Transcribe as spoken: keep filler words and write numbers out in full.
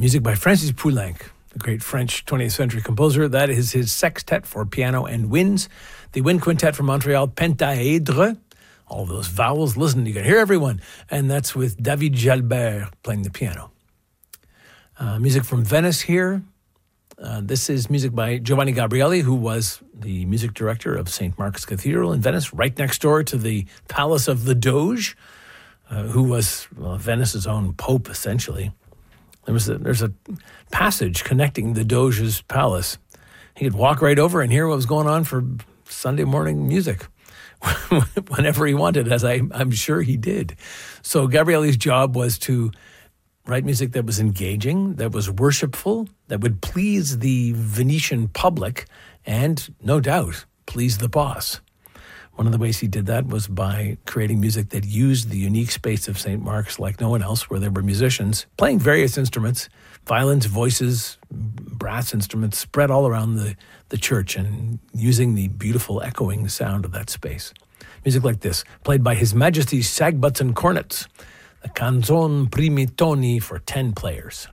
music by Francis Poulenc, the great French twentieth century composer. That is his sextet for piano and winds. The Wind Quintet from Montreal, Pentaedre. All of those vowels. Listen, you can hear everyone. And that's with David Jalbert playing the piano. Uh, music from Venice here. Uh, this is music by Giovanni Gabrieli, who was the music director of Saint Mark's Cathedral in Venice, right next door to the Palace of the Doge, uh, who was well, Venice's own pope, essentially. There was a, there's a passage connecting the Doge's palace. He could walk right over and hear what was going on for Sunday morning music whenever he wanted, as I, I'm sure he did. So Gabrieli's job was to write music that was engaging, that was worshipful, that would please the Venetian public, and, no doubt, please the boss. One of the ways he did that was by creating music that used the unique space of Saint Mark's like no one else, where there were musicians playing various instruments, violins, voices, brass instruments spread all around the, the church, and using the beautiful echoing sound of that space. Music like this, played by His Majesty's Sagbutts and Cornets, the Canzon Primi Toni for ten players.